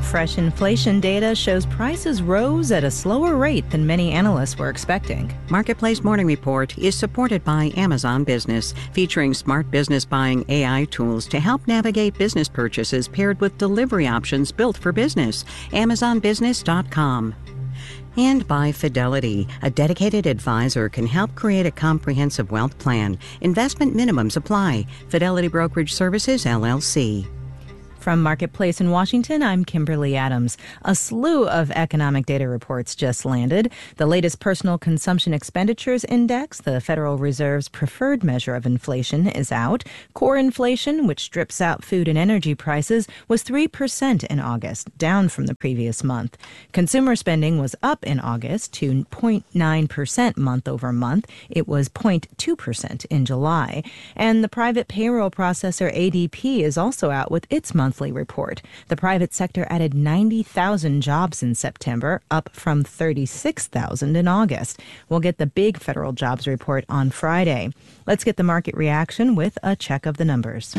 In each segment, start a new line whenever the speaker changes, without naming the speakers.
Fresh inflation data shows prices rose at a slower rate than many analysts were expecting.
Marketplace Morning Report is supported by Amazon Business, featuring smart business buying AI tools to help navigate business purchases paired with delivery options built for business. AmazonBusiness.com. And by Fidelity, a dedicated advisor can help create a comprehensive wealth plan. Investment minimums apply. Fidelity Brokerage Services, LLC.
From Marketplace in Washington, I'm Kimberly Adams. A slew of economic data reports just landed. The latest Personal Consumption Expenditures Index, the Federal Reserve's preferred measure of inflation, is out. Core inflation, which strips out food and energy prices, was 3% in August, down from the previous month. Consumer spending was up in August to 0.9% month over month. It was 0.2% in July. And the private payroll processor ADP is also out with its monthly report. The private sector added 90,000 jobs in September, up from 36,000 in August. We'll get the big federal jobs report on Friday. Let's get the market reaction with a check of the numbers.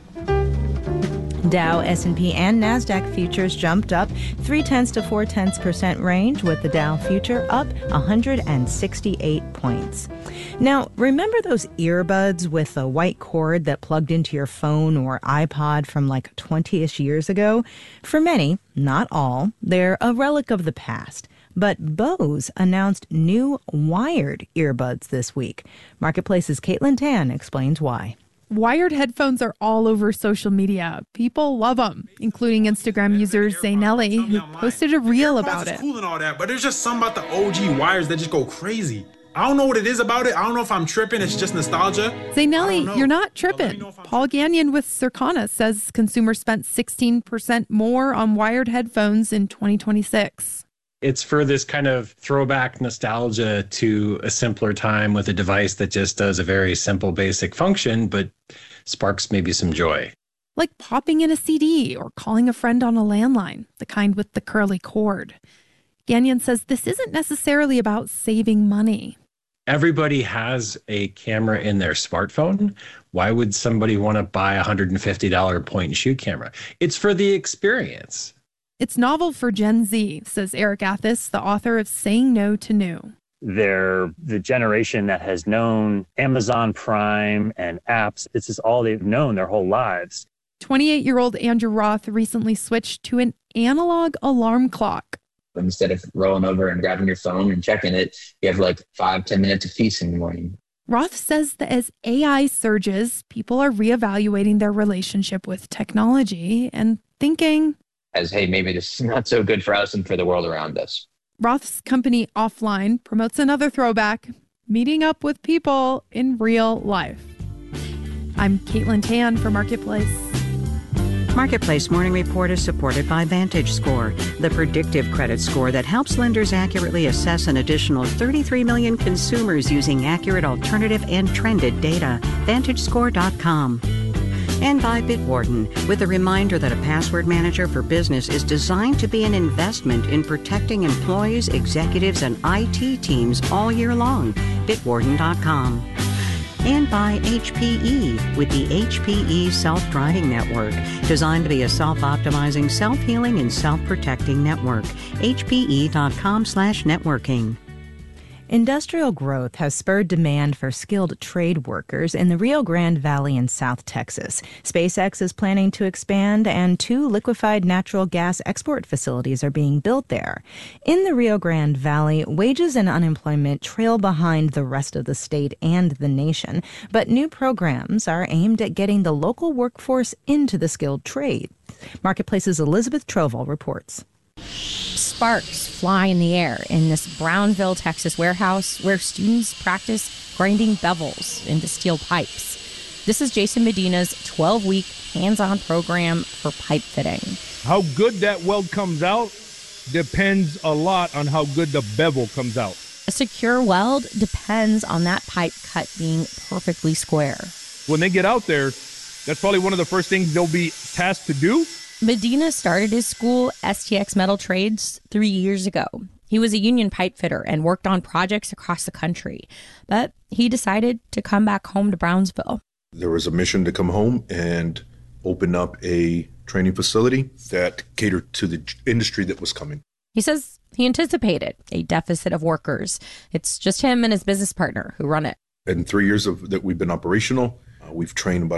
Dow, S&P, and NASDAQ futures jumped up 0.3 to 0.4% range, with the Dow future up 168 points. Now, remember those earbuds with a white cord that plugged into your phone or iPod from like 20-ish years ago? For many, not all, they're a relic of the past. But Bose announced new wired earbuds this week. Marketplace's Caitlin Tan explains why.
Wired headphones are all over social media. People love them, including Instagram user Zaynelli, who posted a reel about it.
Cool and all that, but there's just something about the OG wires that just go crazy. I don't know what it is about it. I don't know if I'm tripping. It's just nostalgia.
Zaynelli, you're not tripping. Paul Gagnon with Circana says consumers spent 16% more on wired headphones in 2026.
It's for this kind of throwback nostalgia to a simpler time with a device that just does a very simple, basic function, but sparks maybe some joy.
Like popping in a CD or calling a friend on a landline, the kind with the curly cord. Gagnon says this isn't necessarily about saving money.
Everybody has a camera in their smartphone. Why would somebody want to buy a $150 point-and-shoot camera? It's for the experience.
It's novel for Gen Z, says Eric Athis, the author of Saying No to New.
They're the generation that has known Amazon Prime and apps. This is all they've known their whole lives.
28-year-old Andrew Roth recently switched to an analog alarm clock.
Instead of rolling over and grabbing your phone and checking it, you have like 5-10 minutes of peace in the morning.
Roth says that as AI surges, people are reevaluating their relationship with technology and thinking,
as, hey, maybe this is not so good for us and for the world around us.
Roth's company Offline promotes another throwback, meeting up with people in real life. I'm Caitlin Tan for Marketplace.
Marketplace Morning Report is supported by VantageScore, the predictive credit score that helps lenders accurately assess an additional 33 million consumers using accurate alternative and trended data. VantageScore.com. And by Bitwarden, with a reminder that a password manager for business is designed to be an investment in protecting employees, executives, and IT teams all year long. Bitwarden.com. And by HPE, with the HPE Self-Driving Network, designed to be a self-optimizing, self-healing, and self-protecting network. HPE.com/networking.
Industrial growth has spurred demand for skilled trade workers in the Rio Grande Valley in South Texas. SpaceX is planning to expand, and 2 liquefied natural gas export facilities are being built there. In the Rio Grande Valley, wages and unemployment trail behind the rest of the state and the nation, but new programs are aimed at getting the local workforce into the skilled trade. Marketplace's Elizabeth Trovell reports.
Sparks fly in the air in this Brownville, Texas warehouse where students practice grinding bevels into steel pipes. This is Jason Medina's 12-week hands-on program for pipe fitting.
How good that weld comes out depends a lot on how good the bevel comes out.
A secure weld depends on that pipe cut being perfectly square.
When they get out there, that's probably one of the first things they'll be tasked to do.
Medina started his school, STX Metal Trades, 3 years ago. He was a union pipe fitter and worked on projects across the country, but he decided to come back home to Brownsville.
There was a mission to come home and open up a training facility that catered to the industry that was coming.
He says he anticipated a deficit of workers. It's just him and his business partner who run it.
In 3 years that we've been operational, we've trained about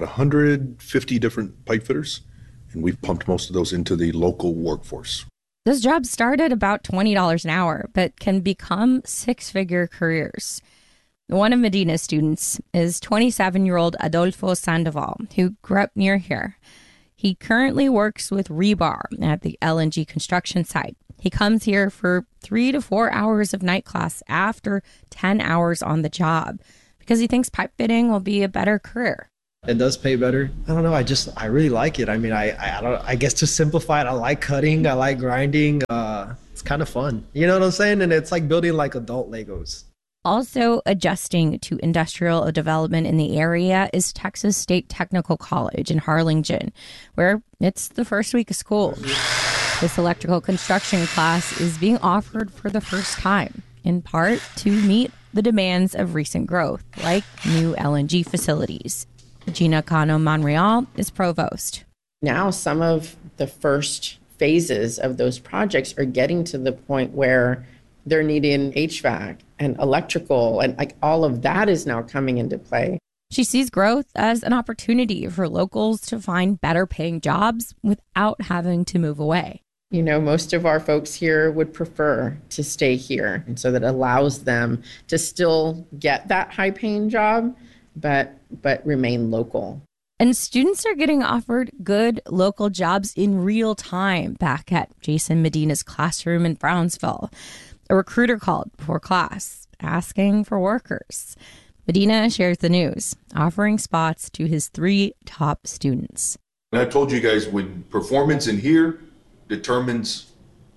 150 different pipe fitters, and we've pumped most of those into the local workforce.
This job started about $20 an hour, but can become six-figure careers. One of Medina's students is 27-year-old Adolfo Sandoval, who grew up near here. He currently works with rebar at the LNG construction site. He comes here for 3 to 4 hours of night class after 10 hours on the job because he thinks pipe fitting will be a better career.
It does pay better. I don't know. I really like it. I mean, I guess to simplify it, I like cutting. I like grinding. It's kind of fun. You know what I'm saying? And it's like building like adult Legos.
Also adjusting to industrial development in the area is Texas State Technical College in Harlingen, where it's the first week of school. This electrical construction class is being offered for the first time, in part to meet the demands of recent growth, like new LNG facilities. Gina Cano Monreal is provost.
Now some of the first phases of those projects are getting to the point where they're needing HVAC and electrical, and like all of that is now coming into play.
She sees growth as an opportunity for locals to find better paying jobs without having to move away.
You know, most of our folks here would prefer to stay here, and so that allows them to still get that high paying job, but remain local.
And students are getting offered good local jobs in real time back at Jason Medina's classroom in Brownsville. A recruiter called before class asking for workers. Medina shares the news, offering spots to his 3 top students.
And I told you guys, when performance in here determines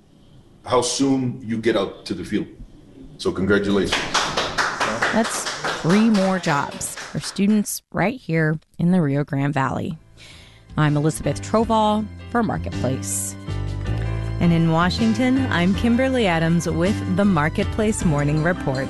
how soon you get out to the field. So congratulations.
That's 3 more jobs for students right here in the Rio Grande Valley. I'm Elizabeth Trovall for Marketplace.
And in Washington, I'm Kimberly Adams with the Marketplace Morning Report.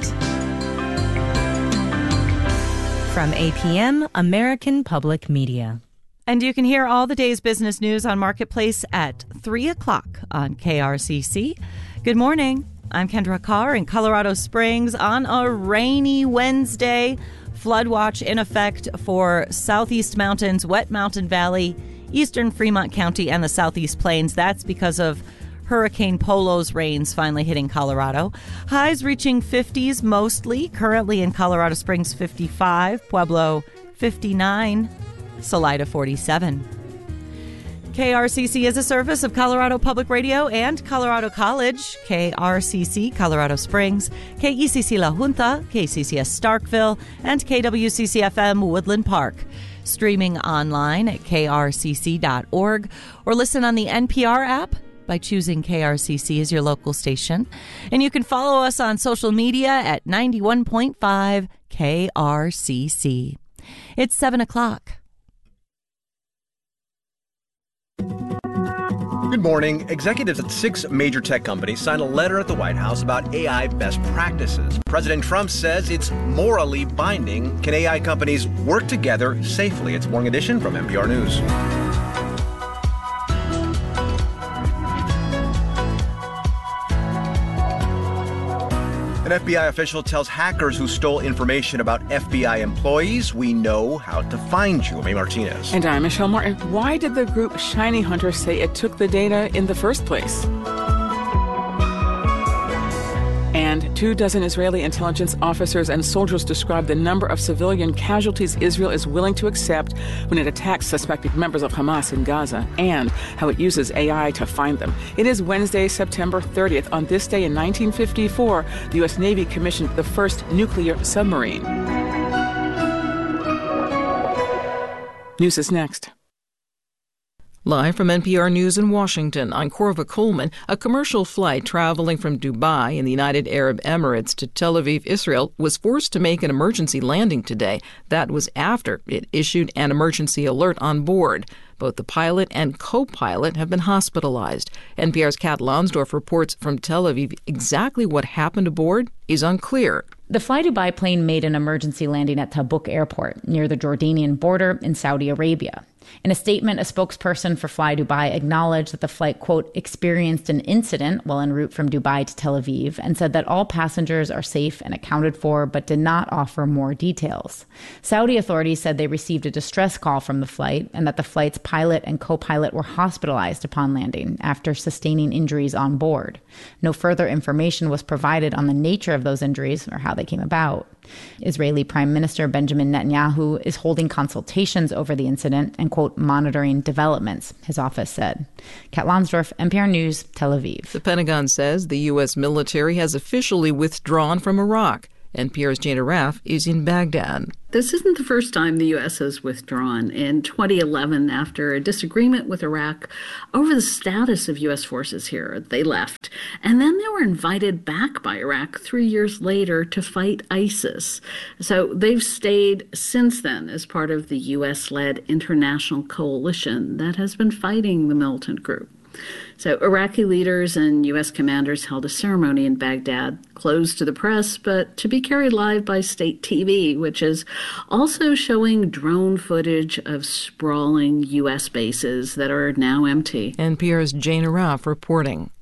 From APM, American Public Media.
And you can hear all the day's business news on Marketplace at 3 o'clock on KRCC. Good morning. I'm Kendra Carr in Colorado Springs on a rainy Wednesday. Flood watch in effect for Southeast Mountains, Wet Mountain Valley, Eastern Fremont County, and the Southeast Plains. That's because of Hurricane Polo's rains finally hitting Colorado. Highs reaching 50s mostly. Currently in Colorado Springs, 55. Pueblo, 59. Salida, 47. KRCC is a service of Colorado Public Radio and Colorado College. KRCC Colorado Springs, KECC La Junta, KCCS Starkville, and KWCC-FM Woodland Park. Streaming online at krcc.org or listen on the NPR app by choosing KRCC as your local station. And you can follow us on social media at 91.5 KRCC. It's 7 o'clock.
Good morning. Executives at 6 major tech companies signed a letter at the White House about AI best practices. President Trump says it's morally binding. Can AI companies work together safely? It's Morning Edition from NPR News. An FBI official tells hackers who stole information about FBI employees, we know how to find you. May Martinez.
And I'm Michelle Martin. Why did the group Shiny Hunter say it took the data in the first place? And 24 Israeli intelligence officers and soldiers describe the number of civilian casualties Israel is willing to accept when it attacks suspected members of Hamas in Gaza, and how it uses AI to find them. It is Wednesday, September 30th. On this day in 1954, the U.S. Navy commissioned the first nuclear submarine. News is next.
Live from NPR News in Washington, I'm Corva Coleman. A commercial flight traveling from Dubai in the United Arab Emirates to Tel Aviv, Israel, was forced to make an emergency landing today. That was after it issued an emergency alert on board. Both the pilot and co-pilot have been hospitalized. NPR's Kat Lonsdorf reports from Tel Aviv. Exactly what happened aboard is unclear.
The FlyDubai plane made an emergency landing at Tabuk Airport near the Jordanian border in Saudi Arabia. In a statement, a spokesperson for Fly Dubai acknowledged that the flight, quote, experienced an incident while en route from Dubai to Tel Aviv and said that all passengers are safe and accounted for, but did not offer more details. Saudi authorities said they received a distress call from the flight and that the flight's pilot and co-pilot were hospitalized upon landing after sustaining injuries on board. No further information was provided on the nature of those injuries or how they came about. Israeli Prime Minister Benjamin Netanyahu is holding consultations over the incident and, quote, monitoring developments, his office said. Kat Lonsdorf, NPR News, Tel Aviv.
The Pentagon says the U.S. military has officially withdrawn from Iraq. NPR's Jana Raff is in Baghdad.
This isn't the first time the U.S. has withdrawn. In 2011, after a disagreement with Iraq over the status of U.S. forces here, they left. And then they were invited back by Iraq 3 years later to fight ISIS. So they've stayed since then as part of the U.S.-led international coalition that has been fighting the militant group. So Iraqi leaders and U.S. commanders held a ceremony in Baghdad, closed to the press, but to be carried live by state TV, which is also showing drone footage of sprawling U.S. bases that are now empty.
NPR's Jana Raff reporting.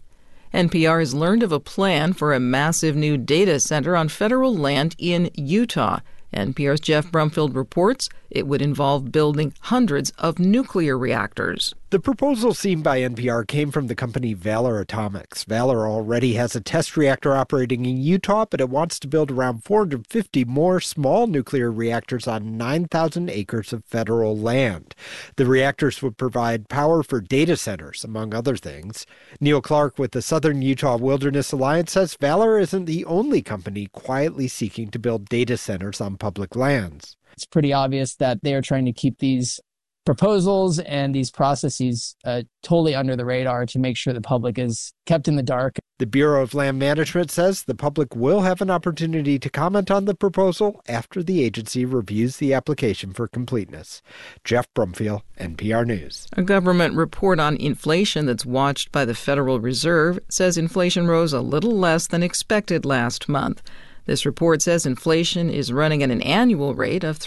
NPR has learned of a plan for a massive new data center on federal land in Utah. NPR's Jeff Brumfield reports it would involve building hundreds of nuclear reactors.
The proposal seen by NPR came from the company Valor Atomics. Valor already has a test reactor operating in Utah, but it wants to build around 450 more small nuclear reactors on 9,000 acres of federal land. The reactors would provide power for data centers, among other things. Neil Clark with the Southern Utah Wilderness Alliance says Valor isn't the only company quietly seeking to build data centers on public lands.
It's pretty obvious that they are trying to keep these proposals and these processes totally under the radar to make sure the public is kept in the dark.
The Bureau of Land Management says the public will have an opportunity to comment on the proposal after the agency reviews the application for completeness. Jeff Brumfield, NPR News.
A government report on inflation that's watched by the Federal Reserve says inflation rose a little less than expected last month. This report says inflation is running at an annual rate of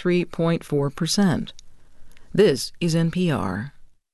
3.4%. This is NPR.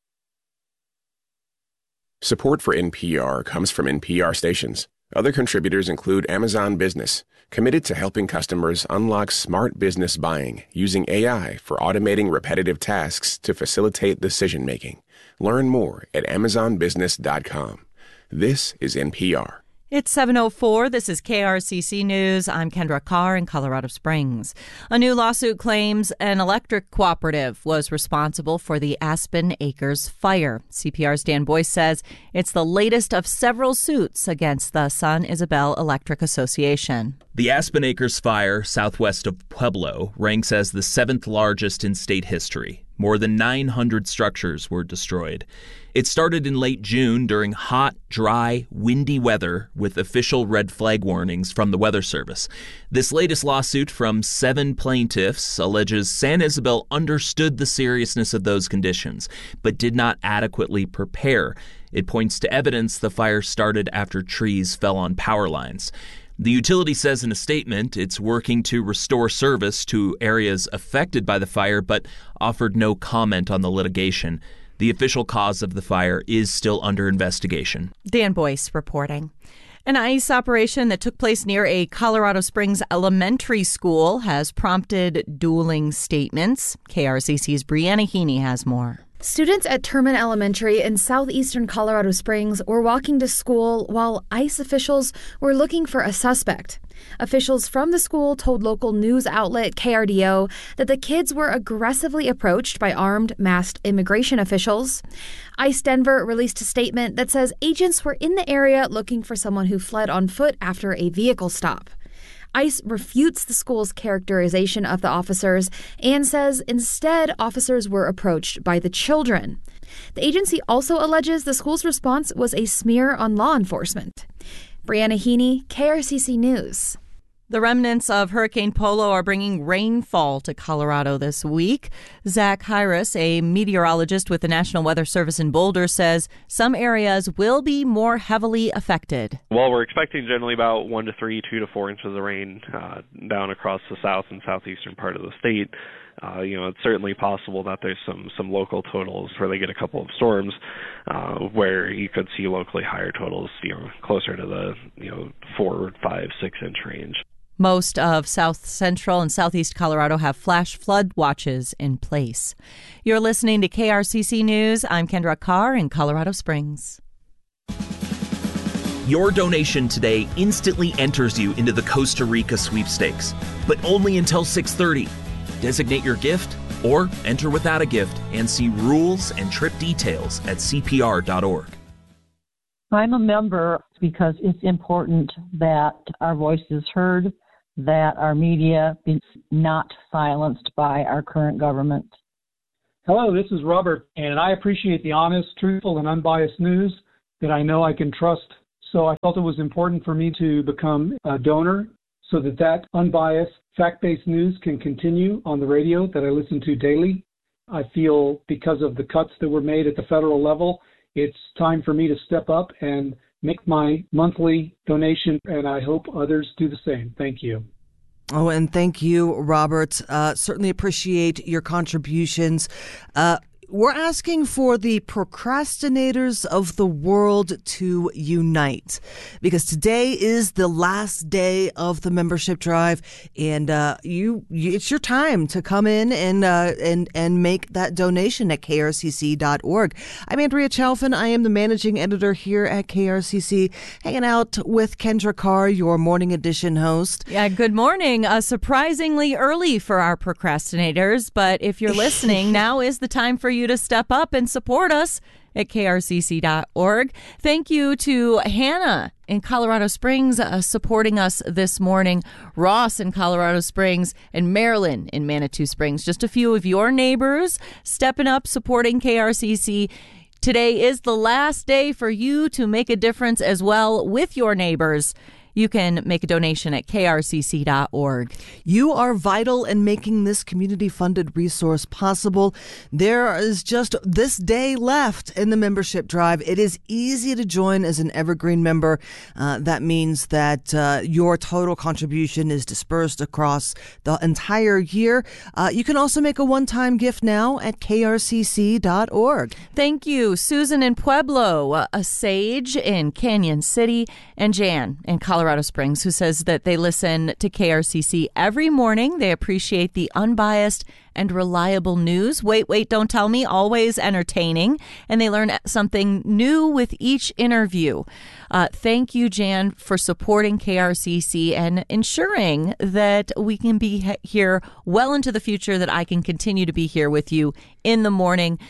Support for NPR comes from NPR stations. Other contributors include Amazon Business, committed to helping customers unlock smart business buying using AI for automating repetitive tasks to facilitate decision-making. Learn more at amazonbusiness.com. This is NPR.
It's 7:04. This is KRCC News. I'm Kendra Carr in Colorado Springs. A new lawsuit claims an electric cooperative was responsible for the Aspen Acres fire. CPR's Dan Boyce says it's the latest of several suits against the San Isabel Electric Association.
The Aspen Acres fire, southwest of Pueblo, ranks as the 7th largest in state history. More than 900 structures were destroyed. It started in late June during hot, dry, windy weather with official red flag warnings from the Weather Service. This latest lawsuit from 7 plaintiffs alleges San Isabel understood the seriousness of those conditions, but did not adequately prepare. It points to evidence the fire started after trees fell on power lines. The utility says in a statement it's working to restore service to areas affected by the fire, but offered no comment on the litigation. The official cause of the fire is still under investigation.
Dan Boyce reporting. An ICE operation that took place near a Colorado Springs elementary school has prompted dueling statements. KRCC's Brianna Heaney has more.
Students at Terman Elementary in southeastern Colorado Springs were walking to school while ICE officials were looking for a suspect. Officials from the school told local news outlet KRDO that the kids were aggressively approached by armed, masked immigration officials. ICE Denver released a statement that says agents were in the area looking for someone who fled on foot after a vehicle stop. ICE refutes the school's characterization of the officers and says instead officers were approached by the children. The agency also alleges the school's response was a smear on law enforcement. Brianna Heaney, KRCC News.
The remnants of Hurricane Polo are bringing rainfall to Colorado this week. Zach Hyras, a meteorologist with the National Weather Service in Boulder, says some areas will be more heavily affected.
Well, we're expecting generally about 1 to 3, 2 to 4 inches of rain down across the south and southeastern part of the state. It's certainly possible that there's some local totals where they get a couple of storms where you could see locally higher totals, closer to the 4, 5, 6 inch range.
Most of South Central and Southeast Colorado have flash flood watches in place. You're listening to KRCC News. I'm Kendra Carr in Colorado Springs.
Your donation today instantly enters you into the Costa Rica sweepstakes, but only until 6:30. Designate your gift or enter without a gift and see rules and trip details at CPR.org.
I'm a member because it's important that our voice is heard, that our media is not silenced by our current government.
Hello, this is Robert, and I appreciate the honest, truthful, and unbiased news that I know I can trust. So I felt it was important for me to become a donor so that unbiased, fact-based news can continue on the radio that I listen to daily. I feel because of the cuts that were made at the federal level, it's time for me to step up and make my monthly donation, and I hope others do the same. Thank you.
Oh, and thank you, Robert. Certainly appreciate your contributions. We're asking for the procrastinators of the world to unite, because today is the last day of the membership drive, and it's your time to come in and make that donation at krcc.org. I'm Andrea Chalfin. I am the managing editor here at KRCC, hanging out with Kendra Carr, your morning edition host.
Yeah, good morning. Surprisingly early for our procrastinators, but if you're listening, now is the time for you to step up and support us at krcc.org. Thank you to Hannah in Colorado Springs supporting us this morning, Ross in Colorado Springs, and Marilyn in Manitou Springs. Just a few of your neighbors stepping up, supporting KRCC. Today is the last day for you to make a difference as well with your neighbors. You can make a donation at krcc.org.
You are vital in making this community-funded resource possible. There is just this day left in the membership drive. It is easy to join as an Evergreen member. That means that your total contribution is dispersed across the entire year. You can also make a one-time gift now at krcc.org.
Thank you, Susan in Pueblo, a Sage in Canyon City, and Jan in Colorado Springs, who says that they listen to KRCC every morning. They appreciate the unbiased and reliable news. Wait, don't tell me, always entertaining. And they learn something new with each interview. Thank you, Jan, for supporting KRCC and ensuring that we can be here well into the future, that I can continue to be here with you in the morning.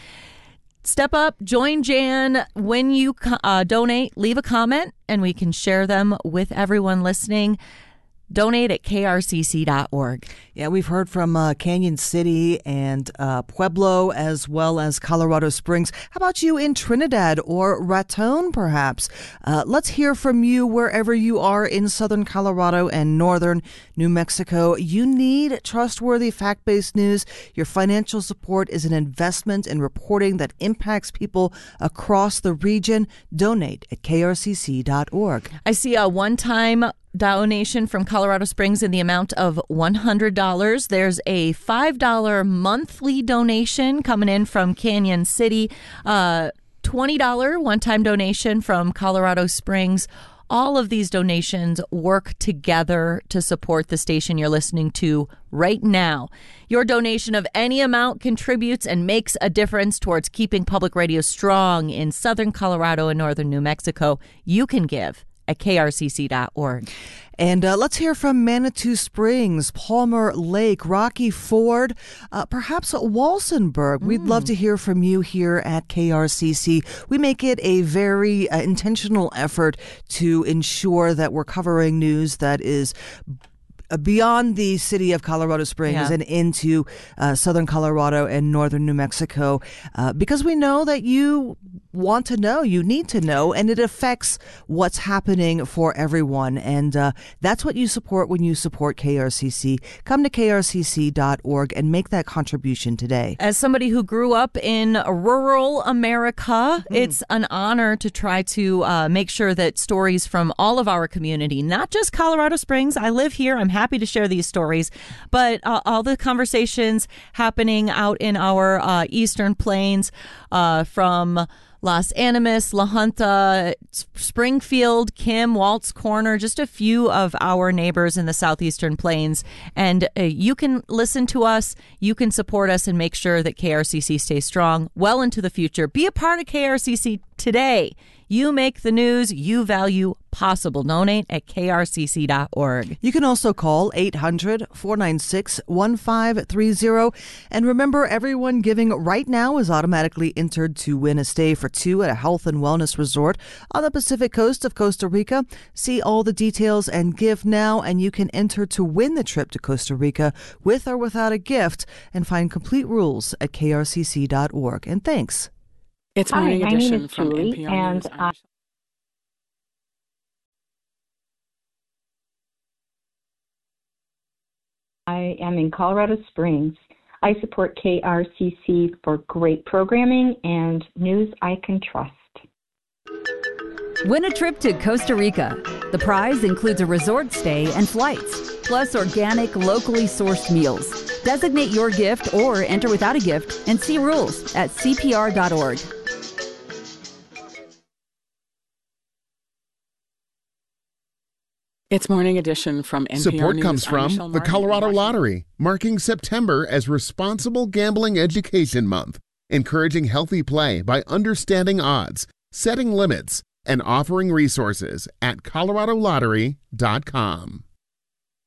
Step up, join Jan. When you donate, leave a comment, and we can share them with everyone listening. Donate at krcc.org.
Yeah, we've heard from Canyon City and Pueblo, as well as Colorado Springs. How about you in Trinidad or Raton, perhaps? Let's hear from you wherever you are in southern Colorado and northern New Mexico. You need trustworthy, fact-based news. Your financial support is an investment in reporting that impacts people across the region. Donate at krcc.org.
I see a one-time donation from Colorado Springs in the amount of $100. There's a $5 monthly donation coming in from Canyon City, $20 one-time donation from Colorado Springs. All of these donations work together to support the station you're listening to right now. Your donation of any amount contributes and makes a difference towards keeping public radio strong in southern Colorado and northern New Mexico. You can give at krcc.org.
And let's hear from Manitou Springs, Palmer Lake, Rocky Ford, perhaps Walsenburg. We'd love to hear from you here at KRCC. We make it a very intentional effort to ensure that we're covering news that is beyond the city of Colorado Springs and into southern Colorado and northern New Mexico, because we know that you want to know, you need to know, and it affects what's happening for everyone. And that's what you support when you support KRCC. Come to krcc.org and make that contribution today.
As somebody who grew up in rural America, it's an honor to try to make sure that stories from all of our community, not just Colorado Springs, I live here, I'm happy to share these stories. But all the conversations happening out in our Eastern Plains from Las Animas, La Junta, Springfield, Kim, Waltz Corner, just a few of our neighbors in the Southeastern Plains. And you can listen to us, you can support us, and make sure that KRCC stays strong well into the future. Be a part of KRCC today. You make the news you value possible. Donate at krcc.org.
You can also call 800-496-1530. And remember, everyone giving right now is automatically entered to win a stay for two at a health and wellness resort on the Pacific coast of Costa Rica. See all the details and give now, and you can enter to win the trip to Costa Rica with or without a gift, and find complete rules at krcc.org. And thanks.
It's Morning Edition from NPR
and
News.
I am in Colorado Springs. I support KRCC for great programming and news I can trust.
Win a trip to Costa Rica. The prize includes a resort stay and flights, plus organic, locally sourced meals. Designate your gift or enter without a gift and see rules at CPR.org.
It's Morning Edition from NPR
Support
News.
comes from the Colorado Lottery, marking September as Responsible Gambling Education Month, encouraging healthy play by understanding odds, setting limits, and offering resources at coloradolottery.com.